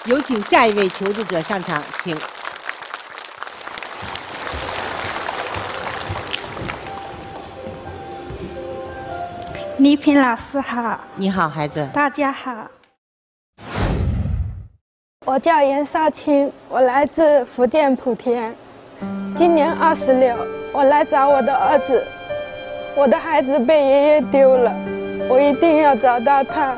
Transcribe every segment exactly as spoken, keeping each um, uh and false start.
有请下一位求助者上场，请。 倪萍老师好。 你好，孩子。 大家好。我叫严少卿，我来自福建莆田，今年二十六。我来找我的儿子，我的孩子被爷爷丢了，我一定要找到他。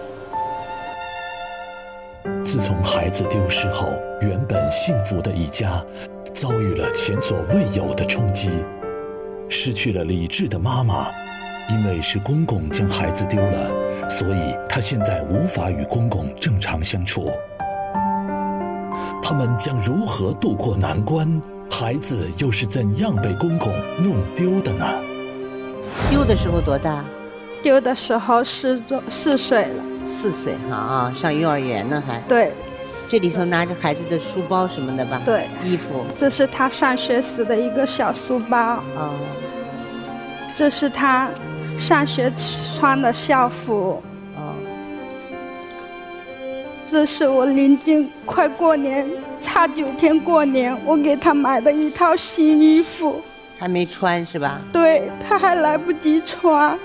自从孩子丢失后，原本幸福的一家遭遇了前所未有的冲击。失去了理智的妈妈，因为是公公将孩子丢了，所以她现在无法与公公正常相处。他们将如何度过难关？孩子又是怎样被公公弄丢的呢？ 丢的时候多大？ 丢的时候四周四岁了。 四岁哈啊，上幼儿园呢还。 对。 这里头拿着孩子的书包什么的吧？ 对。 衣服。 这是他上学时的一个小书包。 哦。 这是他上学穿的校服。 哦。 这是我临近快过年，差九天过年，我给他买的一套新衣服。 还没穿是吧？ 对，他还来不及穿。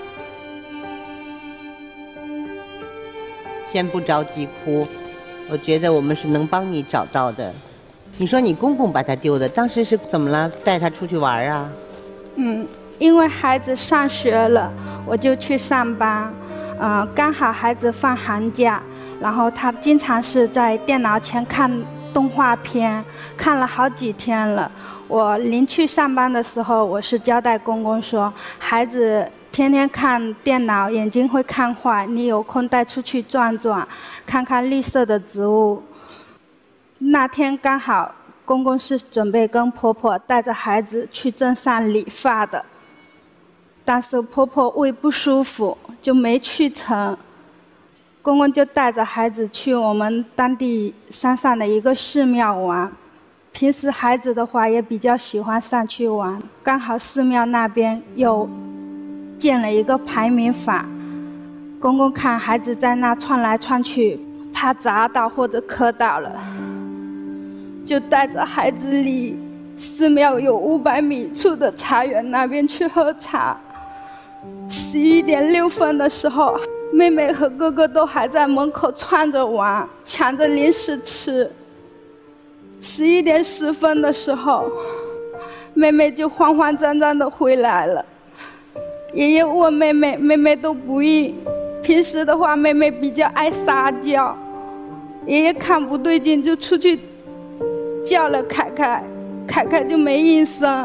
先不着急哭，我觉得我们是能帮你找到的。你说你公公把他丢的，当时是怎么了？带他出去玩啊？ 嗯，因为孩子上学了，我就去上班。呃，刚好孩子放寒假，然后他经常是在电脑前看动画片，看了好几天了。我临去上班的时候，我是交代公公说，孩子天天看电脑，眼睛会看坏，你有空带出去转转，看看绿色的植物。那天刚好公公是准备跟婆婆带着孩子去镇上理发的，但是婆婆胃不舒服，就没去成。公公就带着孩子去我们当地山上的一个寺庙玩。平时孩子的话也比较喜欢上去玩，刚好寺庙那边有建了一个排名法，公公看孩子在那窜来窜去，怕砸到或者磕到了，就带着孩子离寺庙有五百米处的茶园那边去喝茶。十一点六分的时候，妹妹和哥哥都还在门口窜着玩，抢着零食吃。十一点十分的时候，妹妹就慌慌张张的回来了。爷爷问妹妹，妹妹都不应。平时的话，妹妹比较爱撒娇。爷爷看不对劲，就出去叫了凯凯，凯凯就没应声。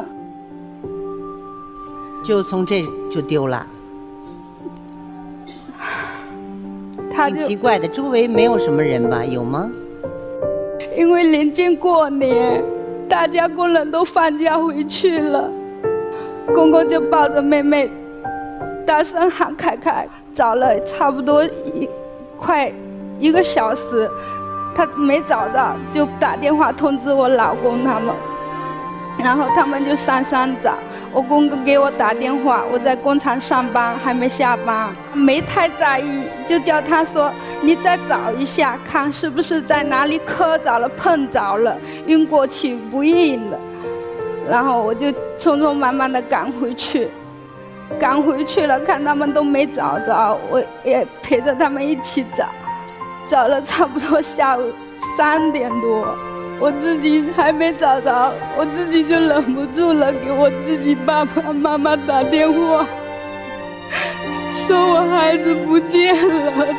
就从这就丢了。 他就挺奇怪的，周围没有什么人吧？有吗？ 因为临近过年，大家工人都放假回去了，公公就抱着妹妹大声喊凯凯，找了差不多一快一个小时，他没找到，就打电话通知我老公他们，然后他们就上山找。我公公给我打电话，我在工厂上班，还没下班，没太在意，就叫他说你再找一下，看是不是在哪里磕着了、碰着了，晕过去不应的。然后我就匆匆忙忙的赶回去，赶回去了，看他们都没找着，我也陪着他们一起找，找了差不多下午三点多。我自己还没找着，我自己就忍不住了，给我自己爸爸妈妈打电话，说我孩子不见了。